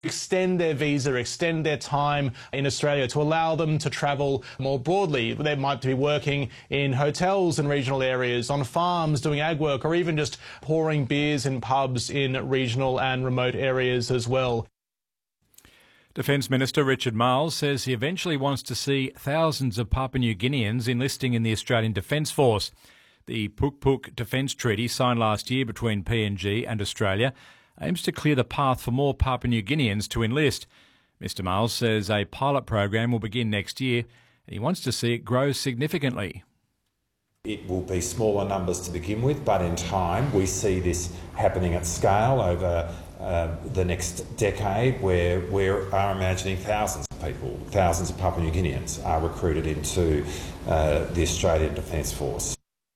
extend their visa, extend their time in Australia to allow them to travel more broadly. They might be working in hotels in regional areas, on farms doing ag work, or even just pouring beers in pubs in regional and remote areas as well. Defence Minister Richard Marles says he eventually wants to see thousands of Papua New Guineans enlisting in the Australian Defence Force. The Puk Puk Defence Treaty signed last year between PNG and Australia aims to clear the path for more Papua New Guineans to enlist. Mr Marles says a pilot program will begin next year and he wants to see it grow significantly. It will be smaller numbers to begin with, but in time we see this happening at scale over the next decade, where we are imagining thousands of people, thousands of Papua New Guineans are recruited into the Australian Defence Force.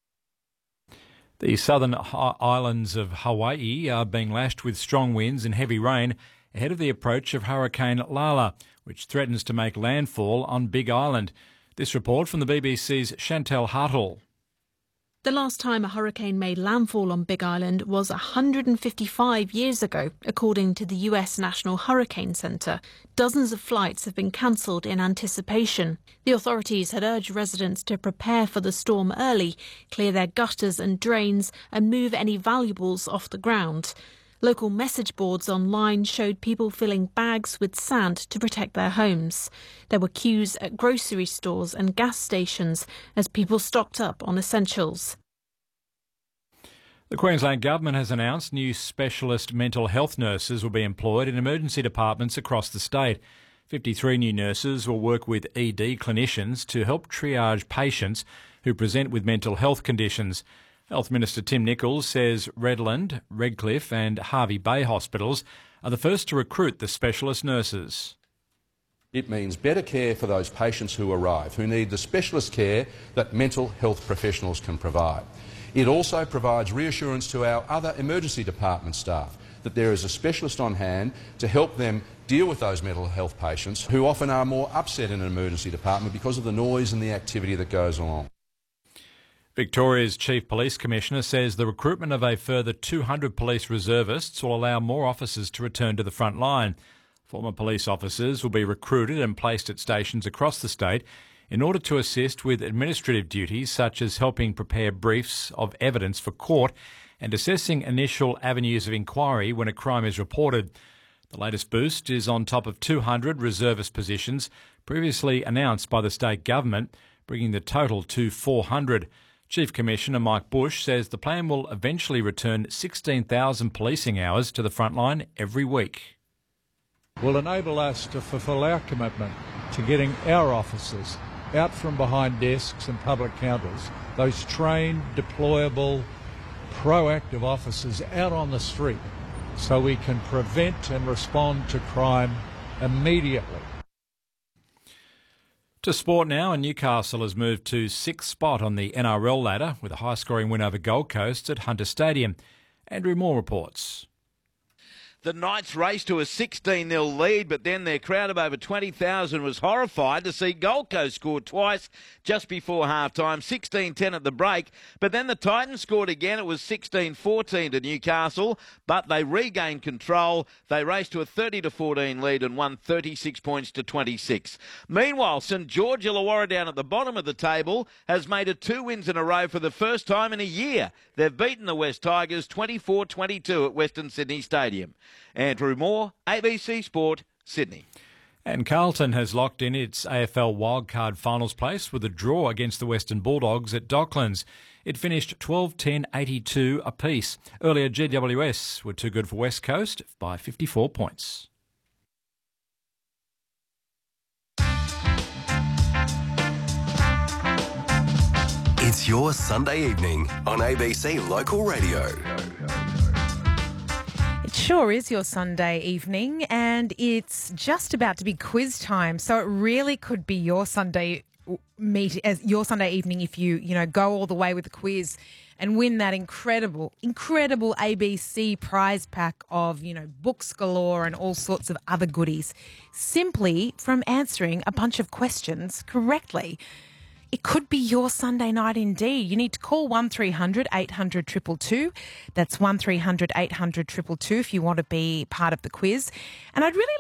The southern islands of Hawaii are being lashed with strong winds and heavy rain ahead of the approach of Hurricane Lala, which threatens to make landfall on Big Island. This report from the BBC's Chantal Hartle. The last time a hurricane made landfall on Big Island was 155 years ago, according to the US National Hurricane Center. Dozens of flights have been cancelled in anticipation. The authorities had urged residents to prepare for the storm early, clear their gutters and drains, and move any valuables off the ground. Local message boards online showed people filling bags with sand to protect their homes. There were queues at grocery stores and gas stations as people stocked up on essentials. The Queensland Government has announced new specialist mental health nurses will be employed in emergency departments across the state. 53 new nurses will work with ED clinicians to help triage patients who present with mental health conditions. Health Minister Tim Nicholls says Redland, Redcliffe and Hervey Bay hospitals are the first to recruit the specialist nurses. It means better care for those patients who arrive, who need the specialist care that mental health professionals can provide. It also provides reassurance to our other emergency department staff that there is a specialist on hand to help them deal with those mental health patients who often are more upset in an emergency department because of the noise and the activity that goes along. Victoria's Chief Police Commissioner says the recruitment of a further 200 police reservists will allow more officers to return to the front line. Former police officers will be recruited and placed at stations across the state in order to assist with administrative duties such as helping prepare briefs of evidence for court and assessing initial avenues of inquiry when a crime is reported. The latest boost is on top of 200 reservist positions previously announced by the state government, bringing the total to 400. Chief Commissioner Mike Bush says the plan will eventually return 16,000 policing hours to the front line every week. Will enable us to fulfil our commitment to getting our officers out from behind desks and public counters, those trained, deployable, proactive officers out on the street so we can prevent and respond to crime immediately. To sport now, and Newcastle has moved to 6th spot on the NRL ladder with a high-scoring win over Gold Coast at Hunter Stadium. Andrew Moore reports. The Knights raced to a 16-0 lead, but then their crowd of over 20,000 was horrified to see Gold Coast score twice just before half-time, 16-10 at the break. But then the Titans scored again. It was 16-14 to Newcastle, but they regained control. They raced to a 30-14 lead and won 36 points to 26. Meanwhile, St George Illawarra down at the bottom of the table has made it 2 wins in a row for the first time in a year. They've beaten the West Tigers 24-22 at Western Sydney Stadium. Andrew Moore, ABC Sport, Sydney. And Carlton has locked in its AFL wildcard finals place with a draw against the Western Bulldogs at Docklands. It finished 12-10-82 apiece. Earlier, GWS were too good for West Coast by 54 points. It's your Sunday evening on ABC Local Radio. It sure is your Sunday evening, and it's just about to be quiz time. So it really could be your Sunday evening if you go all the way with the quiz and win that incredible ABC prize pack of, books galore and all sorts of other goodies, simply from answering a bunch of questions correctly. It could be your Sunday night indeed. You need to call 1300 800 222. That's 1300 800 222 if you want to be part of the quiz. And I'd really